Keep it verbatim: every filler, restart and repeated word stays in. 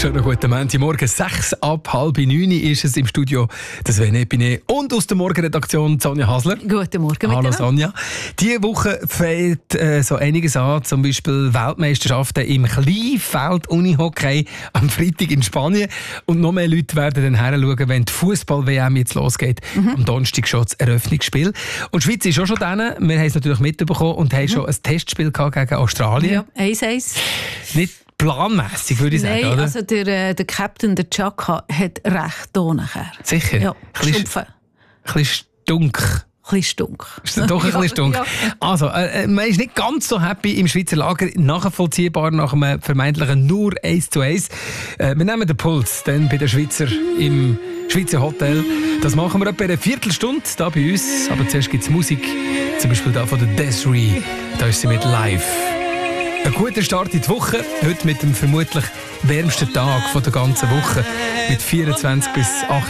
Schönen guten Montagmorgen. Sechs ab halb neun ist es im Studio. Das Sven Epine und aus der Morgenredaktion Sonja Hasler. Guten Morgen. Hallo Sonja. Diese Woche fällt äh, so einiges an, zum Beispiel Weltmeisterschaften im Kleinfeld-Unihockey am Freitag in Spanien. Und noch mehr Leute werden dann heranschauen, wenn die Fußball-W M jetzt losgeht. Mhm. Am Donnerstag schon das Eröffnungsspiel. Und die Schweiz ist auch schon dran. Wir haben es natürlich mitbekommen und haben mhm. schon ein Testspiel gehabt gegen Australien. Ja, eins eins. Nicht planmässig, würde ich sagen, Nein, oder? also der, äh, der Captain, der Chaka, hat recht da nachher. Sicher? Ja, Stumpfen. Ein bisschen stunk. Ein bisschen stunk. Ist doch ein bisschen stunk. Ja. Also, äh, man ist nicht ganz so happy im Schweizer Lager, nachvollziehbar nach einem vermeintlichen nur eins zu eins. Äh, wir nehmen den Puls dann bei den Schweizer im Schweizer Hotel. Das machen wir etwa eine Viertelstunde hier bei uns. Aber zuerst gibt es Musik, zum Beispiel da von der Desiree. Da ist sie mit Live. Ein guter Start in die Woche. Heute mit dem vermutlich wärmsten Tag der ganzen Woche. Mit vierundzwanzig bis achtundzwanzig